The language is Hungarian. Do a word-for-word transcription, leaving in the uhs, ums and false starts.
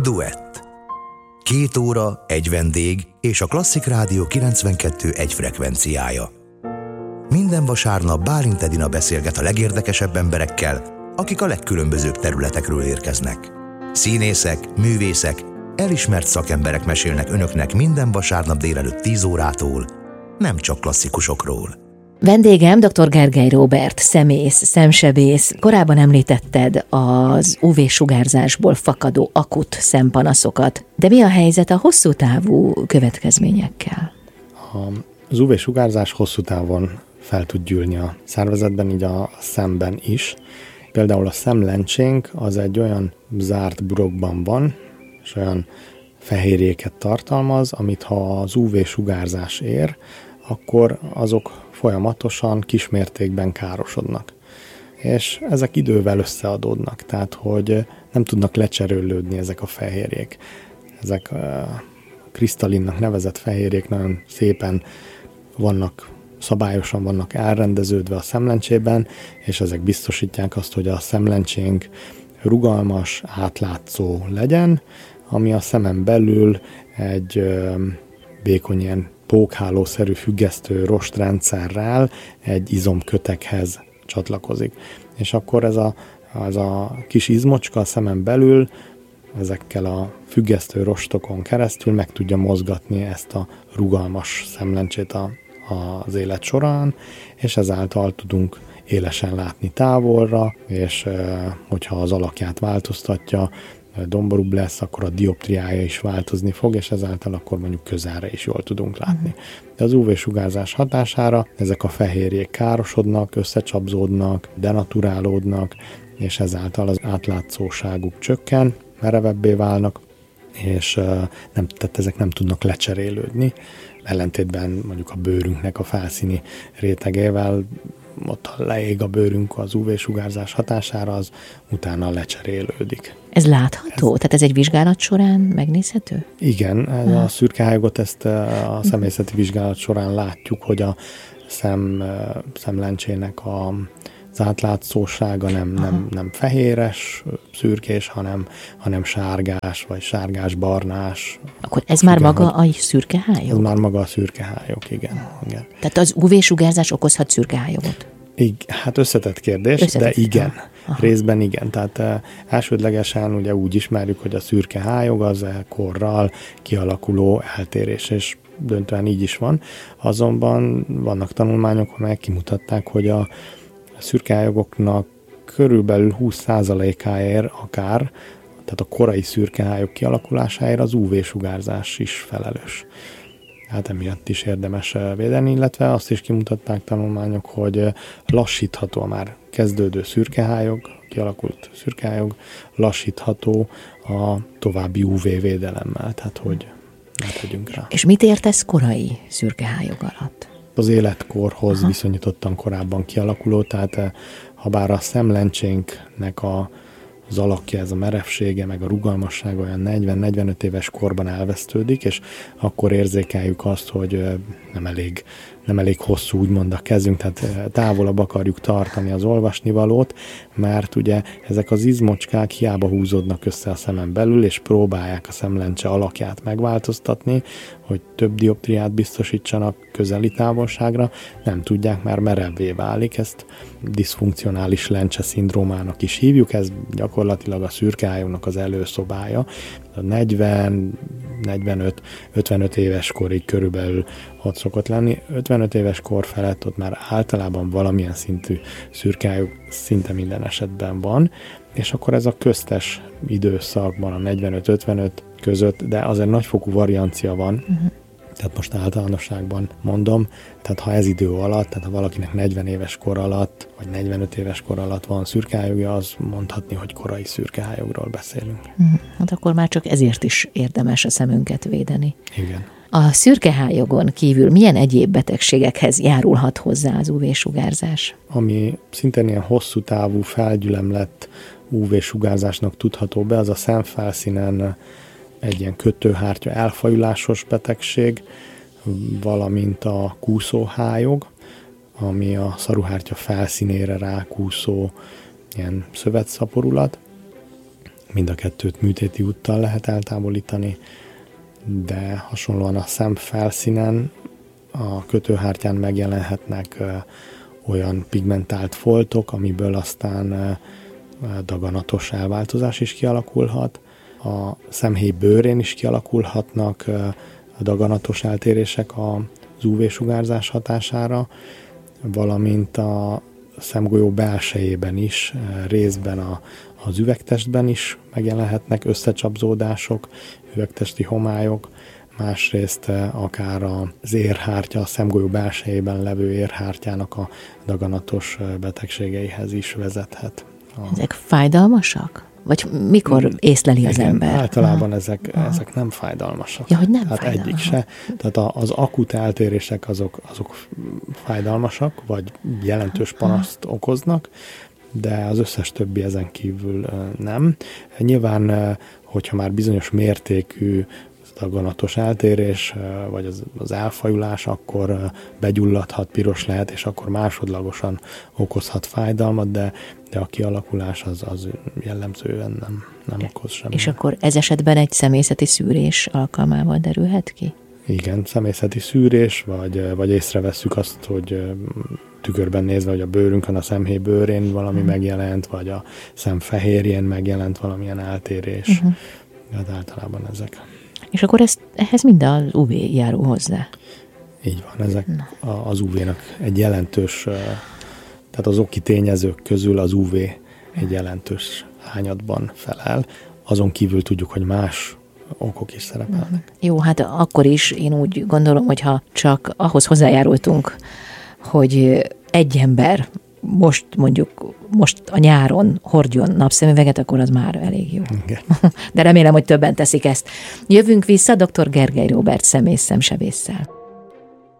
Duett. Két óra, egy vendég és a Klasszik Rádió kilencvenkettő egy frekvenciája. Minden vasárnap Bálint Edina beszélget a legérdekesebb emberekkel, akik a legkülönbözőbb területekről érkeznek. Színészek, művészek, elismert szakemberek mesélnek önöknek minden vasárnap délelőtt tíz órától, nem csak klasszikusokról. Vendégem dr. Gergely Róbert, szemész, szemsebész. Korábban említetted az ú vé-sugárzásból fakadó akut szempanaszokat, de mi a helyzet a hosszú távú következményekkel? Az ú vé-sugárzás hosszú távon fel tud gyűlni a szervezetben, így a szemben is. Például a szemlencsénk az egy olyan zárt burokban van, és olyan fehérjéket tartalmaz, amit ha az ú vé-sugárzás ér, akkor azok folyamatosan kismértékben károsodnak. És ezek idővel összeadódnak, tehát hogy nem tudnak lecserélődni ezek a fehérjék. Ezek a krisztalinnak nevezett fehérjék nagyon szépen vannak, szabályosan vannak elrendeződve a szemlencsében, és ezek biztosítják azt, hogy a szemlencsénk rugalmas, átlátszó legyen, ami a szemen belül egy vékony ilyen pókhálószerű függesztő rostrendszerrel egy izomkötekhez csatlakozik. És akkor ez a, az a kis izmocska a szemen belül ezekkel a függesztő rostokon keresztül meg tudja mozgatni ezt a rugalmas szemlencsét a, az élet során, és ezáltal tudunk élesen látni távolra, és hogyha az alakját változtatja, domborúbb lesz, akkor a dioptriája is változni fog, és ezáltal akkor mondjuk közelre is jól tudunk látni. De az ú vé-sugárzás hatására ezek a fehérjék károsodnak, összecsapzódnak, denaturálódnak, és ezáltal az átlátszóságuk csökken, merevebbé válnak, és nem, tehát ezek nem tudnak lecserélődni. Ellentétben mondjuk a bőrünknek a felszíni rétegével, ott ha leég a bőrünk az ú vé-sugárzás hatására, az utána lecserélődik. Ez látható? Ez... Tehát ez egy vizsgálat során megnézhető? Igen, ez a szürkehályogot ezt a szemészeti vizsgálat során látjuk, hogy a szem, szemlencsének a az átlátszósága nem, nem, nem fehéres, szürkés, hanem, hanem sárgás, vagy sárgás-barnás. Akkor ez már igen, maga a szürkehályog? Ez már maga a szürkehályog, igen, igen. Tehát az ú vé-sugárzás okozhat szürkehályogot? Igen, hát összetett kérdés, összetett, de igen, aha. Részben igen. Tehát eh, elsődlegesen ugye úgy ismerjük, hogy a szürkehályog az korral kialakuló eltérés, és döntően így is van. Azonban vannak tanulmányok, amelyek kimutatták, hogy a szürkehályogoknak körülbelül húsz százalékáért akár, tehát a korai szürkehályog kialakulásáért az ú vé-sugárzás is felelős. Hát emiatt is érdemes védeni, illetve azt is kimutatták tanulmányok, hogy lassítható a már kezdődő szürkehályog, kialakult szürkehályog, lassítható a további ú vé-védelemmel, tehát hogy ne tegyünk rá. És mit értesz korai szürkehályog alatt? Az életkorhoz aha. viszonyítottan korábban kialakuló, tehát ha bár a szemlencsénknek a, az alakja, ez a merevsége, meg a rugalmassága olyan negyven-negyvenöt éves korban elvesztődik, és akkor érzékeljük azt, hogy nem elég, nem elég hosszú úgymond a kezünk, tehát távolabb akarjuk tartani az olvasnivalót, mert ugye ezek az izmocskák hiába húzódnak össze a szemen belül, és próbálják a szemlencse alakját megváltoztatni, hogy több dioptriát biztosítsanak közeli távolságra, nem tudják, már merevvé válik, ezt diszfunkcionális lencse szindrómának is hívjuk, ez gyakorlatilag a szürkehályognak az előszobája. A negyven, negyvenöt, ötvenöt éves korig körülbelül ott szokott lenni. ötvenöt éves kor felett ott már általában valamilyen szintű szürkehályog szinte minden esetben van, és akkor ez a köztes időszakban a negyvenöt-ötvenöt között, de azért nagyfokú variancia van, uh-huh. tehát most általánosságban mondom, tehát ha ez idő alatt, tehát ha valakinek negyven éves kor alatt, vagy negyvenöt éves kor alatt van szürkehályogja, az mondhatni, hogy korai szürkehályogról beszélünk. Uh-huh. Hát akkor már csak ezért is érdemes a szemünket védeni. Igen. A szürkehályogon kívül milyen egyéb betegségekhez járulhat hozzá az ú vé-sugárzás? Ami szintén ilyen hosszú távú felgyülemlett ú vé-sugárzásnak tudható be, az a szemfelszínen egy ilyen kötőhártya elfajulásos betegség, valamint a kúszóhályog, ami a szaruhártya felszínére rákúszó ilyen szövetszaporulat. mind a kettőt műtéti úttal lehet eltávolítani, de hasonlóan a szem felszínen a kötőhártyán megjelenhetnek olyan pigmentált foltok, amiből aztán daganatos elváltozás is kialakulhat. A szemhéj bőrén is kialakulhatnak a daganatos eltérések az ú vé-sugárzás hatására, valamint a szemgolyó belsejében is, részben a, az üvegtestben is megjelenhetnek összecsapzódások, üvegtesti homályok, másrészt akár az érhártya, a szemgolyó belsejében levő érhártyának a daganatos betegségeihez is vezethet. Ezek fájdalmasak? Vagy mikor észleli az Igen, ember? általában ezek, ezek nem fájdalmasak. Ja, hogy nem hát fájdalmasak. Egyik se. Tehát az akut eltérések azok, azok fájdalmasak, vagy jelentős panaszt okoznak, de az összes többi ezen kívül nem. Nyilván, hogyha már bizonyos mértékű daganatos eltérés, vagy az, az elfajulás, akkor begyulladhat, piros lehet, és akkor másodlagosan okozhat fájdalmat, de, de a kialakulás az, az jellemzően nem, nem okoz semmi. És akkor ez esetben egy személyzeti szűrés alkalmával derülhet ki? Igen, személyzeti szűrés, vagy, vagy észrevesszük azt, hogy tükörben nézve, hogy a bőrünkön, a szemhéj bőrén valami hmm. megjelent, vagy a szem fehérjén megjelent valamilyen eltérés. Uh-huh. Hát általában ezek. És akkor ezt, ehhez mind az ú vé járul hozzá? Így van, ezek a, az ú vének egy jelentős, tehát az oki tényezők közül az ú vé egy jelentős hányadban felel. Azon kívül tudjuk, hogy más okok is szerepelnek. Jó, hát akkor is én úgy gondolom, hogy ha csak ahhoz hozzájárultunk, hogy egy ember most mondjuk, most a nyáron hordjon napszemüveget, akkor az már elég jó. Igen. De remélem, hogy többen teszik ezt. Jövünk vissza doktor Gergely Róbert szemész szemsebésszel.